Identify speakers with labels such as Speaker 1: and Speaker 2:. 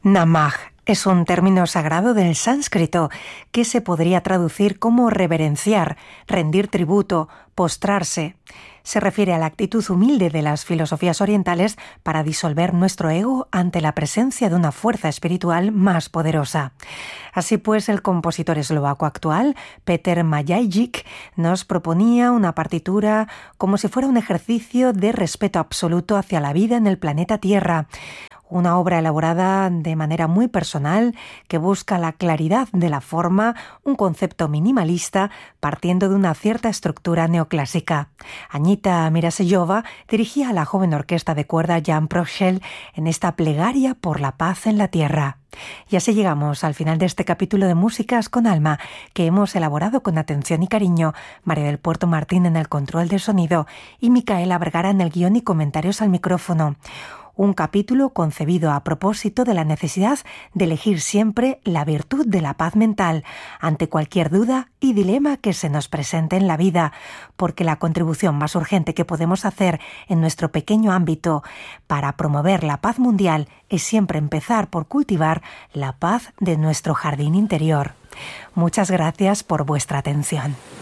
Speaker 1: Namah es un término sagrado del sánscrito que se podría traducir como reverenciar, rendir tributo, postrarse. Se refiere a la actitud humilde de las filosofías orientales para disolver nuestro ego ante la presencia de una fuerza espiritual más poderosa. Así pues, el compositor eslovaco actual, Peter Majáyčík, nos proponía una partitura como si fuera un ejercicio de respeto absoluto hacia la vida en el planeta Tierra. Una obra elaborada de manera muy personal que busca la claridad de la forma, un concepto minimalista partiendo de una cierta estructura neoclásica. Añita Miraseyova dirigía a la joven orquesta de cuerda Jan Prochel en esta plegaria por la paz en la tierra. Y así llegamos al final de este capítulo de Músicas con Alma, que hemos elaborado con atención y cariño María del Puerto Martín en el control de sonido y Micaela Vergara en el guión y comentarios al micrófono. Un capítulo concebido a propósito de la necesidad de elegir siempre la virtud de la paz mental ante cualquier duda y dilema que se nos presente en la vida, porque la contribución más urgente que podemos hacer en nuestro pequeño ámbito para promover la paz mundial es siempre empezar por cultivar la paz de nuestro jardín interior. Muchas gracias por vuestra atención.